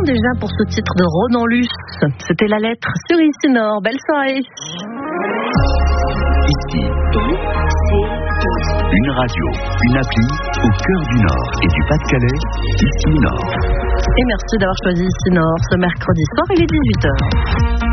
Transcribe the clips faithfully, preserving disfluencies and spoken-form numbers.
déjà pour ce titre de Ronan Luce. C'était La Lettre sur Ici Nord. Belle soirée. Ici, une radio, une appli au cœur du Nord et du Pas-de-Calais. Ici Nord. Et merci d'avoir choisi Ici Nord ce mercredi soir, il est dix-huit heures.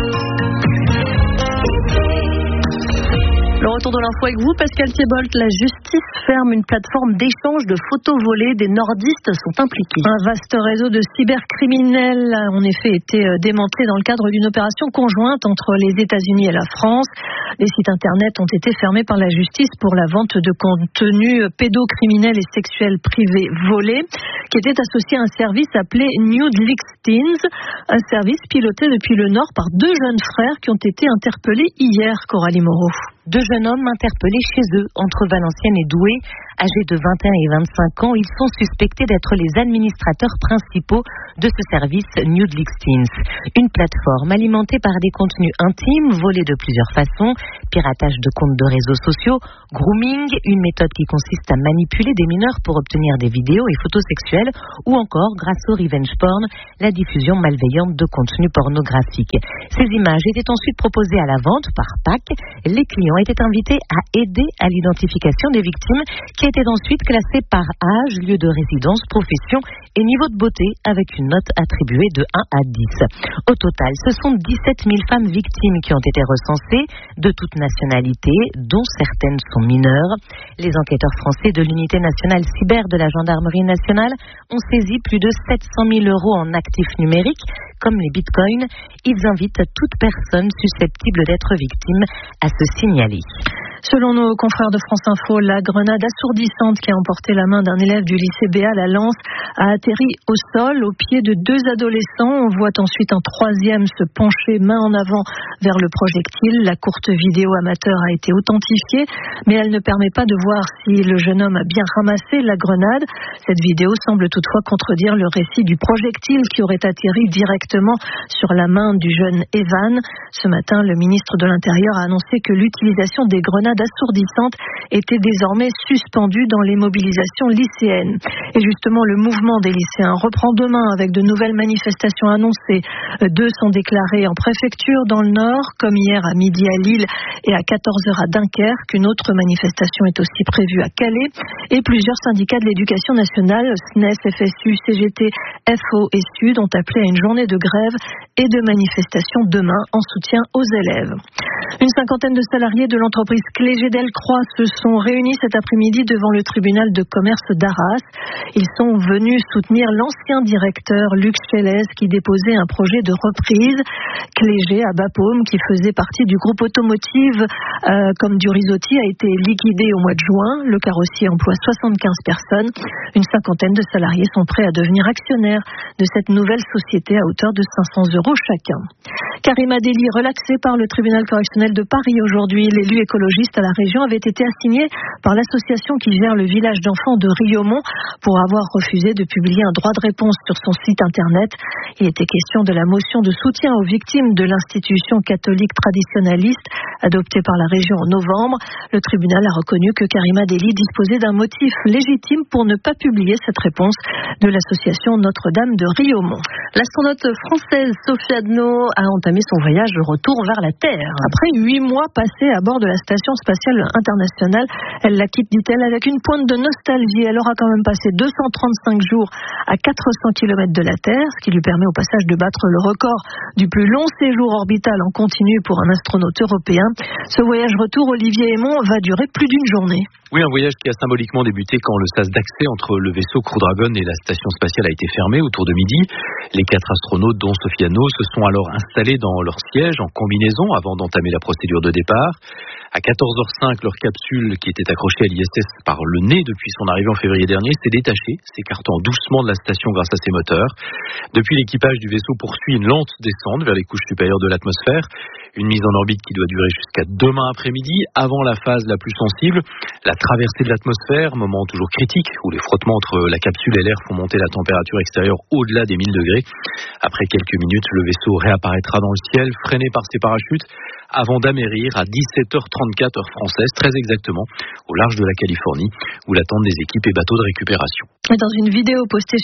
Le retour de l'info avec vous, Pascal Thiebolt. La justice ferme une plateforme d'échange de photos volées. Des nordistes sont impliqués. Un vaste réseau de cybercriminels a en effet été démantelé dans le cadre d'une opération conjointe entre les États-Unis et la France. Les sites internet ont été fermés par la justice pour la vente de contenus pédocriminels et sexuels privés volés, qui était associé à un service appelé Nude Leaks Teens, un service piloté depuis le Nord par deux jeunes frères qui ont été interpellés hier, Coralie Moreau. Deux jeunes hommes interpellés chez eux, entre Valenciennes et Douai, âgés de vingt et un et vingt-cinq ans. Ils sont suspectés d'être les administrateurs principaux de ce service Nude Leaks Teens. Une plateforme alimentée par des contenus intimes, volés de plusieurs façons, piratage de comptes de réseaux sociaux, grooming, une méthode qui consiste à manipuler des mineurs pour obtenir des vidéos et photos sexuelles, ou encore, grâce au revenge porn, la diffusion malveillante de contenus pornographiques. Ces images étaient ensuite proposées à la vente par pack. Les clients étaient invités à aider à l'identification des victimes, qui étaient ensuite classées par âge, lieu de résidence, profession et niveau de beauté, avec une note attribuée de un à dix. Au total, ce sont dix-sept mille femmes victimes qui ont été recensées, de toutes nationalités, dont certaines sont mineures. Les enquêteurs français de l'unité nationale cyber de la gendarmerie nationale ont saisi plus de sept cent mille euros en actifs numériques, comme les bitcoins. Ils invitent toute personne susceptible d'être victime à se signaler. Selon nos confrères de France Info, la grenade assourdissante qui a emporté la main d'un élève du lycée Béal à Lens a atterri au sol, au pied de deux adolescents. On voit ensuite un troisième se pencher main en avant vers le projectile. La courte vidéo amateur a été authentifiée, mais elle ne permet pas de voir si le jeune homme a bien ramassé la grenade. Cette vidéo semble toutefois contredire le récit du projectile qui aurait atterri directement sur la main du jeune Evan. Ce matin, le ministre de l'Intérieur a annoncé que l'utilisation des grenades assourdissante était désormais suspendue dans les mobilisations lycéennes. Et justement, le mouvement des lycéens reprend demain avec de nouvelles manifestations annoncées. Deux sont déclarées en préfecture dans le Nord, comme hier à midi à Lille et à quatorze heures à Dunkerque. Une autre manifestation est aussi prévue à Calais. Et plusieurs syndicats de l'éducation nationale, S N E S, F S U, C G T, F O et Sud, ont appelé à une journée de grève et de manifestation demain en soutien aux élèves. Une cinquantaine de salariés de l'entreprise Clégé Delcroix se sont réunis cet après-midi devant le tribunal de commerce d'Arras. Ils sont venus soutenir l'ancien directeur Luc Chélez qui déposait un projet de reprise. Clégé à Bapaume, qui faisait partie du groupe automotive euh, comme du Risotti, a été liquidé au mois de juin. Le carrossier emploie soixante-quinze personnes. Une cinquantaine de salariés sont prêts à devenir actionnaires de cette nouvelle société à hauteur de cinq cents euros chacun. Karima Deli, relaxée par le tribunal correctionnel de Paris aujourd'hui. L'élu écologiste à la région avait été assigné par l'association qui gère le village d'enfants de Riaumont pour avoir refusé de publier un droit de réponse sur son site internet. Il était question de la motion de soutien aux victimes de l'institution catholique traditionnaliste adoptée par la région en novembre. Le tribunal a reconnu que Karima Deli disposait d'un motif légitime pour ne pas publier cette réponse de l'association Notre-Dame de Riaumont. L'astronaute française Sophie Adno a entamé son voyage de retour vers la Terre. Après huit mois passés à bord de la station spatiale internationale, elle la quitte, dit-elle, avec une pointe de nostalgie. Elle aura quand même passé deux cent trente-cinq jours à quatre cents kilomètres de la Terre, ce qui lui permet au passage de battre le record du plus long séjour orbital en continu pour un astronaute européen. Ce voyage retour, Olivier Aymon, va durer plus d'une journée. Oui, un voyage qui a symboliquement débuté quand le sas d'accès entre le vaisseau Crew Dragon et la station spatiale a été fermé autour de midi. Les quatre astronautes, dont Sophie Adno, se sont alors installés dans leur siège en combinaison avant d'entamer la procédure de départ. À quatorze heures cinq, leur capsule, qui était accrochée à l'I S S par le nez depuis son arrivée en février dernier, s'est détachée, s'écartant doucement de la station grâce à ses moteurs. Depuis, l'équipage du vaisseau poursuit une lente descente vers les couches supérieures de l'atmosphère. Une mise en orbite qui doit durer jusqu'à demain après-midi, avant la phase la plus sensible, la traversée de l'atmosphère, moment toujours critique où les frottements entre la capsule et l'air font monter la température extérieure au-delà des mille degrés. Après quelques minutes, le vaisseau réapparaîtra dans le ciel, freiné par ses parachutes, avant d'amérir à dix-sept heures trente-quatre heure française, très exactement, au large de la Californie, où l'attendent des équipes et bateaux de récupération. Dans une vidéo postée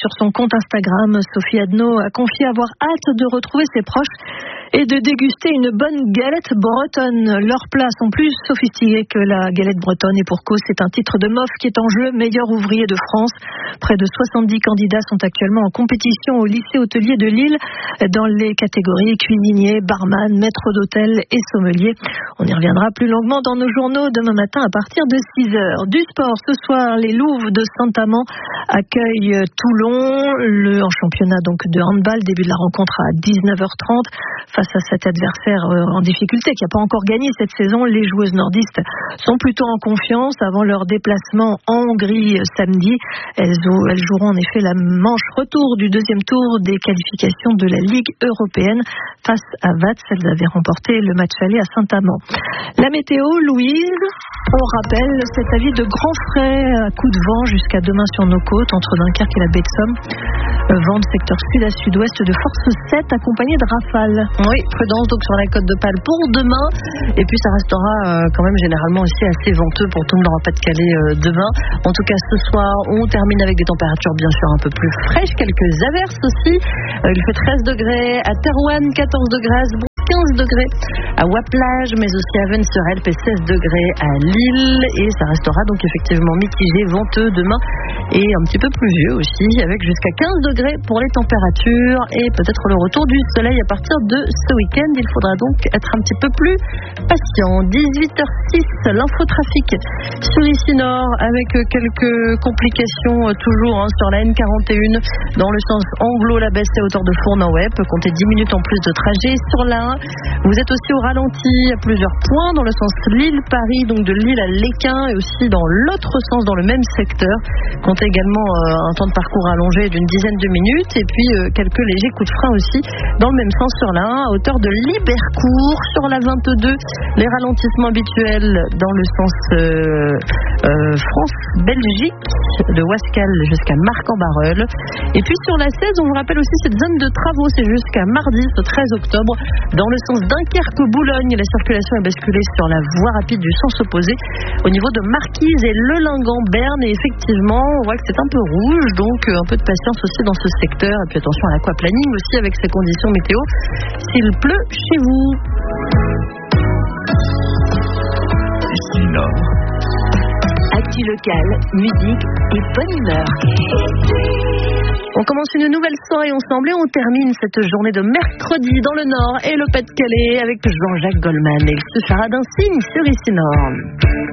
sur son compte Instagram, Sophie Adno a confié avoir hâte de retrouver ses proches et de déguster une bonne galette bretonne. Leurs plats sont plus sophistiqués que la galette bretonne et pour cause, c'est un titre de M O F qui est en jeu, meilleur ouvrier de France. Près de soixante-dix candidats sont actuellement en compétition au lycée hôtelier de Lille dans les catégories cuisinier, barman, maître d'hôtel et sommelier. On y reviendra plus longuement dans nos journaux demain matin à partir de six heures. Du sport, ce soir, les Louves de Saint-Amand accueillent Toulon, le, en championnat donc de handball, début de la rencontre à dix-neuf heures trente. Face à cet adversaire en difficulté qui n'a pas encore gagné cette saison, les joueuses nordistes sont plutôt en confiance avant leur déplacement en Hongrie samedi. Elles, elles joueront en effet la manche retour du deuxième tour des qualifications de la Ligue européenne face à Vats. Elles avaient remporté le match aller à Saint-Amand. La météo, Louise, on rappelle cet avis de grand frais à coup de vent jusqu'à demain sur nos côtes entre Dunkerque et la baie de Somme. Vent de secteur sud à sud-ouest de force sept accompagné de rafales. Oui, prudence donc sur la côte de Pâle pour demain. Et puis ça restera euh, quand même généralement aussi assez venteux pour tout le nord Pas-de-Calais euh, demain. En tout cas ce soir, on termine avec des températures bien sûr un peu plus fraîches, quelques averses aussi. Euh, il fait treize degrés à Terouanne, quatorze degrés à Sbron, quinze degrés à Waplage, mais aussi à Vennes-sur-Helpe et seize degrés à Lille. Et ça restera donc effectivement mitigé, venteux demain et un petit peu pluvieux aussi, avec jusqu'à quinze degrés pour les températures et peut-être le retour du soleil à partir de ce week-end. Il faudra donc être un petit peu plus patient. dix-huit heures six, l'infotrafic sur ici Nord avec quelques complications euh, toujours hein, sur la N quarante et un dans le sens Anglo-la-Baisse et hauteur de Fournes-en-Web. Comptez dix minutes en plus de trajet sur la un. Vous êtes aussi au ralenti à plusieurs points dans le sens Lille-Paris, donc de Lille à Léquin et aussi dans l'autre sens dans le même secteur. Comptez également euh, un temps de parcours allongé d'une dizaine de minutes et puis euh, quelques légers coups de frein aussi dans le même sens sur la un à hauteur de Libercourt. Sur la vingt-deux, les ralentissements habituels dans le sens euh, euh, France-Belgique de Wascal jusqu'à Marc-en-Barœul. Et puis sur la seize, on vous rappelle aussi cette zone de travaux, c'est jusqu'à mardi, ce treize octobre, dans le sens Dunkerque-Boulogne. La circulation est basculée sur la voie rapide du sens opposé au niveau de Marquise et Lelingan-Berne. Et effectivement, on voit que c'est un peu rouge, donc un peu de patience aussi dans ce secteur. Et puis attention à l'aquaplaning aussi avec ces conditions météo s'il pleut chez vous. Ici Nord. Actu locale, musique et bonne humeur. On commence une nouvelle soirée ensemble et on termine cette journée de mercredi dans le Nord et le Pas-de-Calais avec Jean-Jacques Goldman. Et il se fera d'un signe sur ici Nord.